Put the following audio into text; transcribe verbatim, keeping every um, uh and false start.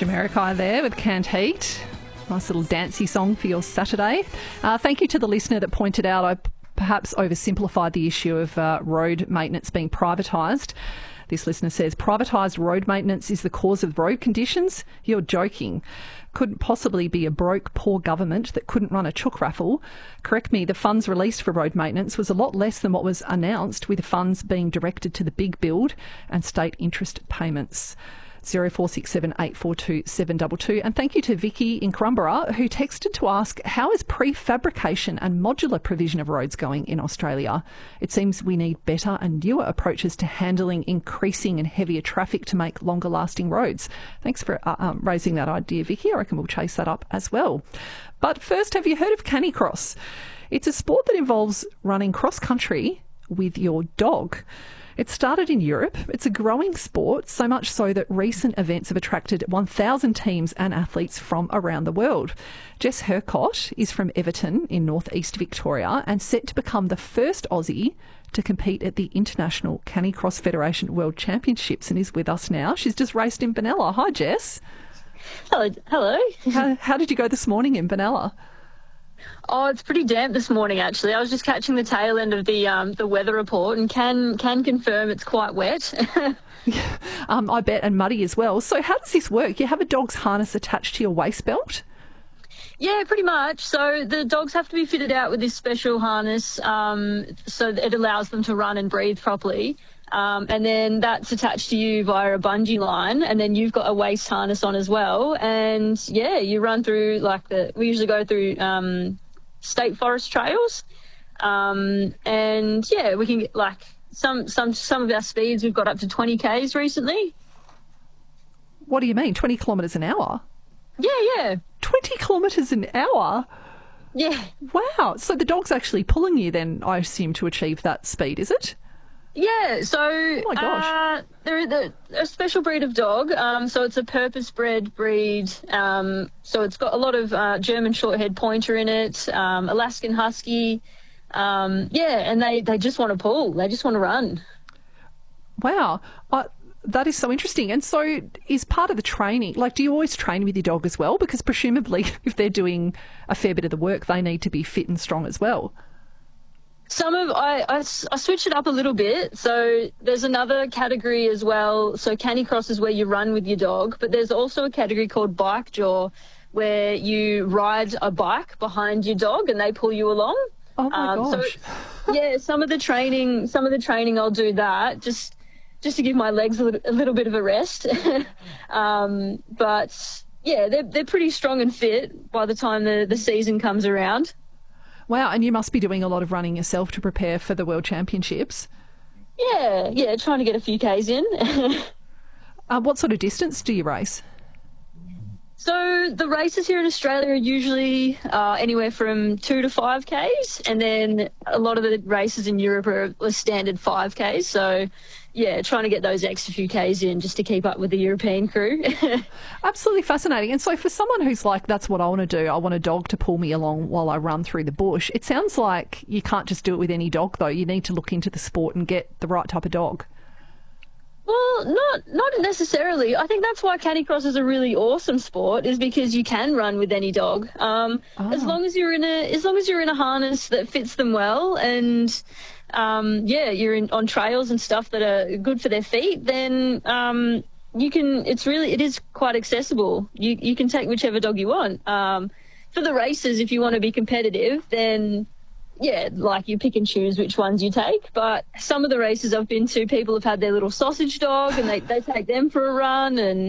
Jamaica there with Canned Heat. Nice little dancey song for your Saturday. Uh, thank you to the listener that pointed out I perhaps oversimplified the issue of uh, road maintenance being privatised. This listener says, privatised road maintenance is the cause of road conditions? You're joking. Couldn't possibly be a broke, poor government that couldn't run a chook raffle. Correct me, the funds released for road maintenance was a lot less than what was announced, with the funds being directed to the big build and state interest payments. zero four six seven eight four two seven two two. And thank you to Vicky in Corumburra, who texted to ask, how is prefabrication and modular provision of roads going in Australia? It seems we need better and newer approaches to handling increasing and heavier traffic to make longer lasting roads. Thanks for uh, um, raising that idea, Vicky. I reckon we'll chase that up as well. But first, have you heard of Canicross? It's a sport that involves running cross country with your dog. It started in Europe. It's a growing sport, so much so that recent events have attracted one thousand teams and athletes from around the world. Jess Hercott is from Everton in northeast Victoria and set to become the first Aussie to compete at the International Canicross Federation World Championships and is with us now. She's just raced in Benalla. Hi, Jess. Hello. Hello. How, how did you go this morning in Benalla? Oh, it's pretty damp this morning, actually. I was just catching the tail end of the um, the weather report and can can confirm it's quite wet. um, I bet, and muddy as well. So how does this work? You have a dog's harness attached to your waist belt? Yeah, pretty much. So the dogs have to be fitted out with this special harness um, so that it allows them to run and breathe properly. Um, and then that's attached to you via a bungee line, and then you've got a waist harness on as well. And yeah, you run through like the, we usually go through um, state forest trails. Um, and yeah, we can get like some, some, some of our speeds, we've got up to twenty kays recently. What do you mean? twenty kilometres an hour? Yeah, yeah. twenty kilometres an hour? Yeah. Wow. So the dog's actually pulling you then, I assume, to achieve that speed, is it? Yeah, so oh my gosh. Uh, they're, they're a special breed of dog. Um, so it's a purpose-bred breed. Um, so it's got a lot of uh, German Shorthair Pointer in it, um, Alaskan Husky. Um, yeah, and they, they just want to pull. They just want to run. Wow. Uh, that is so interesting. And so is part of the training, like do you always train with your dog as well? Because presumably if they're doing a fair bit of the work, they need to be fit and strong as well. Some of I, I, I switched it up a little bit. So there's another category as well. So Canicross is where you run with your dog, but there's also a category called bike jaw where you ride a bike behind your dog and they pull you along. Oh my um, gosh. So, yeah, some of the training, some of the training I'll do that just just to give my legs a little, a little bit of a rest. um, but yeah, they're they're pretty strong and fit by the time the, the season comes around. Wow, and you must be doing a lot of running yourself to prepare for the World Championships. Yeah, yeah, trying to get a few Ks in. uh, what sort of distance do you race? So the races here in Australia are usually uh, anywhere from two to five Ks, and then a lot of the races in Europe are a standard five Ks. So, yeah, trying to get those extra few Ks in just to keep up with the European crew. Absolutely fascinating. And so for someone who's like, that's what I want to do, I want a dog to pull me along while I run through the bush, it sounds like you can't just do it with any dog, though. You need to look into the sport and get the right type of dog. Well, not not necessarily. I think that's why Canicross is a really awesome sport, is because you can run with any dog, um, oh. as long as you're in a as long as you're in a harness that fits them well, and um, yeah, you're in, on trails and stuff that are good for their feet. Then um, you can. It's really it is quite accessible. You you can take whichever dog you want. Um, for the races, if you want to be competitive, then yeah, like you pick and choose which ones you take. But some of the races I've been to, people have had their little sausage dog and they, they take them for a run and